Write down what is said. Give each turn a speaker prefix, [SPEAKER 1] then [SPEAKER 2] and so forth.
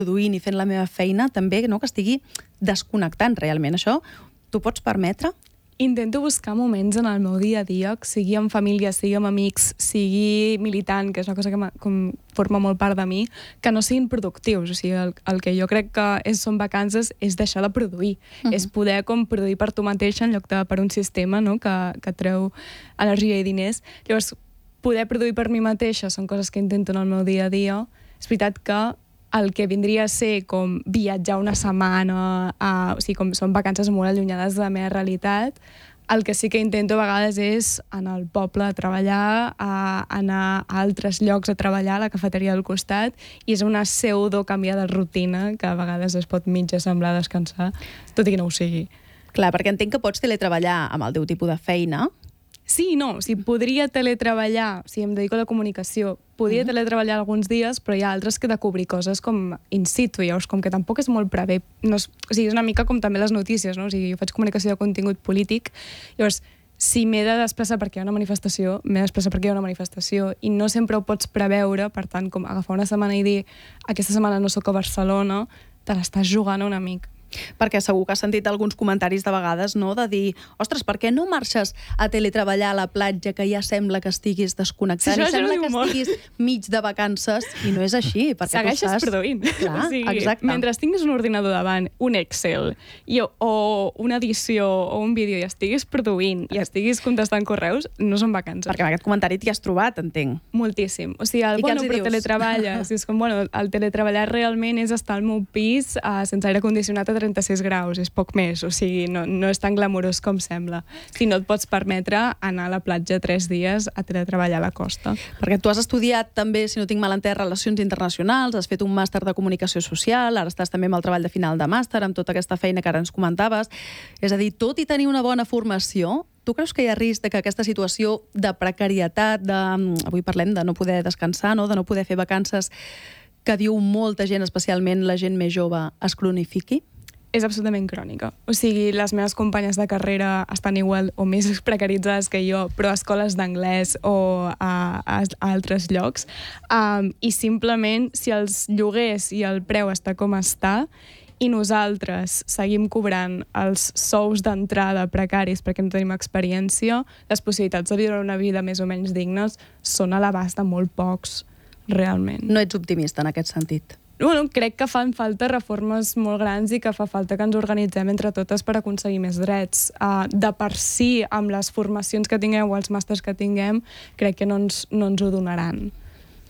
[SPEAKER 1] produint i fent la meva feina, també no, que estigui desconnectant realment. Això t'ho pots permetre?
[SPEAKER 2] Intento buscar moments en el meu dia a dia, sigui amb família, sigui amb amics, sigui militant, que és una cosa que forma molt part de mi, que no siguin productius. O sigui, el que jo crec que són vacances és deixar de produir. És poder produir per tu mateixa en lloc de per un sistema, no? que treu energia i diners. Llavors, poder produir per mi mateixa són coses que intento en el meu dia a dia. És veritat que el que vindria a ser com viatjar una setmana, o sigui, com són vacances molt allunyades de la meva realitat, el que sí que intento a vegades és anar al poble a treballar, anar a altres llocs a treballar, a la cafeteria del costat, i és una pseudo canviar de rutina que a vegades es pot mitja semblar descansar, tot i que no ho sigui.
[SPEAKER 1] Clar, perquè entenc que pots teletreballar amb el teu tipus de feina.
[SPEAKER 2] Sí, no, o sigui, podria teletreballar, si em dedico a la comunicació, podria teletreballar alguns dies, però hi ha altres que he de cobrir coses com in situ, llavors com que tampoc és molt prevé, no és, o sigui, és una mica com també les notícies, no? O sigui, jo faig comunicació de contingut polític, llavors si m'he de desplaçar perquè hi ha una manifestació, m'he de desplaçar perquè hi ha una manifestació, i no sempre ho pots preveure, per tant, com agafar una setmana i dir aquesta setmana no sóc a Barcelona, te l'estàs jugant una mica.
[SPEAKER 1] Perquè segur que has sentit alguns comentaris de vegades, no?, de dir, ostres, per què no marxes a teletreballar a la platja, que ja sembla que estiguis desconnectant, i sembla que estiguis mig de vacances, i no és així, perquè
[SPEAKER 2] segueixes
[SPEAKER 1] tu estàs
[SPEAKER 2] produint.
[SPEAKER 1] Clar,
[SPEAKER 2] o sigui,
[SPEAKER 1] exacte.
[SPEAKER 2] Mentre tinguis un ordinador davant, un Excel, o una edició o un vídeo, i estiguis produint, i estiguis contestant correus, no són vacances.
[SPEAKER 1] Perquè amb aquest comentari t'hi has trobat, entenc.
[SPEAKER 2] Moltíssim. O sigui,
[SPEAKER 1] I què els hi dius?
[SPEAKER 2] teletreballes. És com, el teletreballar realment és estar al meu pis sense aire condicionat a 36 graus, és poc més, o sigui, no és tan glamurós com sembla. Si no et pots permetre anar a la platja 3 dies a teletreballar a la costa.
[SPEAKER 1] Perquè tu has estudiat també, si no tinc mal entès, Relacions Internacionals, has fet un màster de Comunicació Social, ara estàs també amb el treball de final de màster, amb tota aquesta feina que ara ens comentaves. És a dir, tot i tenir una bona formació, tu creus que hi ha risc de que aquesta situació de precarietat, avui parlem de no poder descansar, no? De no poder fer vacances, que viu molta gent, especialment la gent més jove, es cronifiqui?
[SPEAKER 2] És absolutament crònica. O sigui, les meves companyes de carrera estan igual o més precaritzades que jo, però a escoles d'anglès o a altres llocs. I simplement, si els lloguers i el preu està com està, i nosaltres seguim cobrant els sous d'entrada precaris perquè no tenim experiència, les possibilitats de viure una vida més o menys dignes són a l'abast de molt pocs, realment.
[SPEAKER 1] No ets optimista en aquest sentit?
[SPEAKER 2] Bueno, crec que fan falta reformes molt grans i que fa falta que ens organitzem entre totes per aconseguir més drets. De per si, amb les formacions que tinguem o els màsters que tinguem, crec que no ens ho donaran.